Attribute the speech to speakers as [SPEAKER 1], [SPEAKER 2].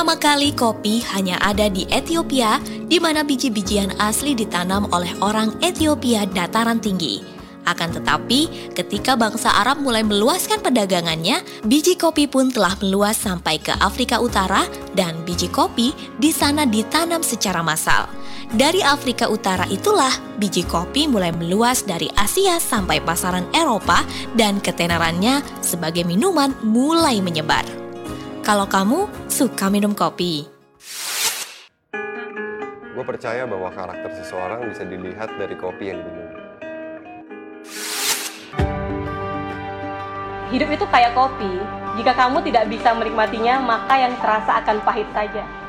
[SPEAKER 1] Pertama kali kopi hanya ada di Ethiopia, di mana biji-bijian asli ditanam oleh orang Ethiopia dataran tinggi. Akan tetapi, ketika bangsa Arab mulai meluaskan perdagangannya, biji kopi pun telah meluas sampai ke Afrika Utara dan biji kopi di sana ditanam secara massal. Dari Afrika Utara itulah biji kopi mulai meluas dari Asia sampai pasaran Eropa dan ketenarannya sebagai minuman mulai menyebar. Kalau kamu suka minum kopi?
[SPEAKER 2] Gue percaya bahwa karakter seseorang bisa dilihat dari kopi yang diminum.
[SPEAKER 3] Hidup itu kayak kopi. Jika kamu tidak bisa menikmatinya, maka yang terasa akan pahit saja.